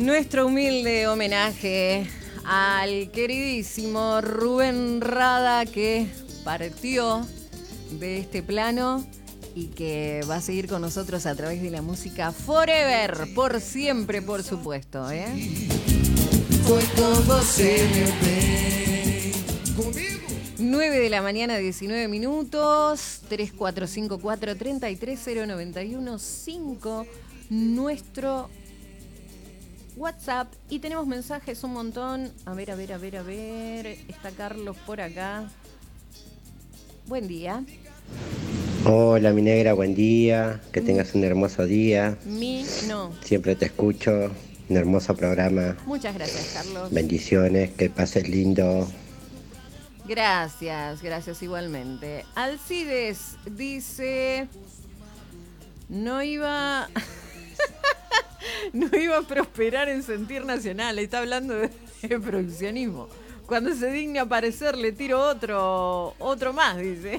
Nuestro humilde homenaje al queridísimo Rubén Rada, que partió de este plano y que va a seguir con nosotros a través de la música forever, por siempre, por supuesto, ¿eh? Fue como se me ve. 9 de la mañana, 19 minutos, 3454-33091-5, nuestro WhatsApp. Y tenemos mensajes un montón. A ver. Está Carlos por acá. Buen día. Hola, mi negra, buen día. Que tengas un hermoso día. No. Siempre te escucho. Un hermoso programa. Muchas gracias, Carlos. Bendiciones, que pases lindo. Gracias igualmente. Alcides dice: no iba a prosperar en sentir nacional. Está hablando de produccionismo. Cuando se digne aparecer le tiro otro más, dice.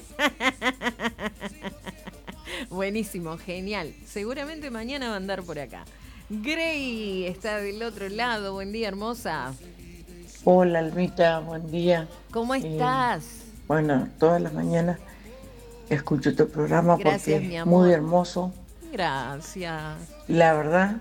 Buenísimo, genial. Seguramente mañana va a andar por acá. Grey está del otro lado. Buen día, hermosa. Hola, Almita, buen día. ¿Cómo estás? Bueno, todas las mañanas escucho tu programa. Gracias, porque mi es amor. muy hermoso. Gracias. La verdad,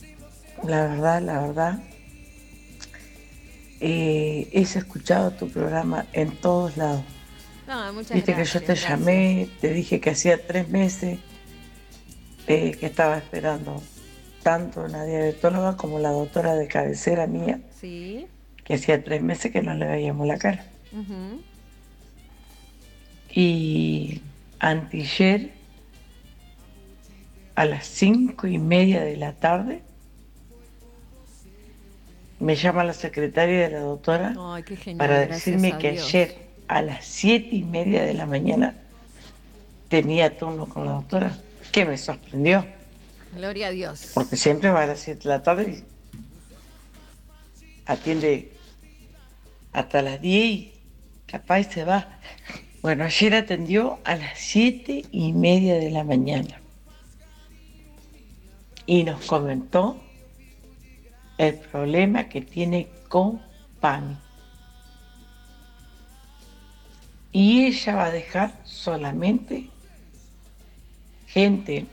he escuchado tu programa en todos lados. No, muchas Viste gracias. que yo te llamé, te dije que hacía 3 meses que estaba esperando tanto una diabetóloga como la doctora de cabecera mía, Sí. que hacía 3 meses que no le veíamos la cara. Uh-huh. Y antier, a las 5:30 de la tarde, me llama la secretaria de la doctora. Ay, qué genial, para gracias decirme a que Dios. ayer a las 7:30 de la mañana tenía turno con la doctora, que me sorprendió, Gloria a Dios. porque siempre va a las 7 de la tarde y atiende hasta las 10 y capaz se va. Bueno, ayer atendió a las 7:30 de la mañana y nos comentó el problema que tiene con PAMI. Y ella va a dejar solamente gente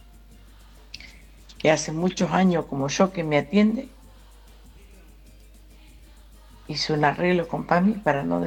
que hace muchos años como yo que me atiende. Hice un arreglo con PAMI para no